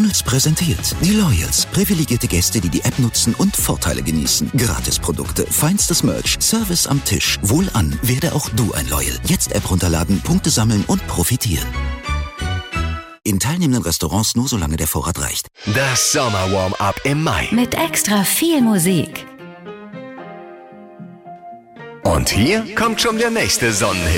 McDonald's präsentiert die Loyals. Privilegierte Gäste, die die App nutzen und Vorteile genießen. Gratisprodukte, feinstes Merch, Service am Tisch. Wohlan, werde auch du ein Loyal. Jetzt App runterladen, Punkte sammeln und profitieren. In teilnehmenden Restaurants nur solange der Vorrat reicht. Das Sommer-Warm-Up im Mai. Mit extra viel Musik. Und hier kommt schon der nächste Sonnenhit.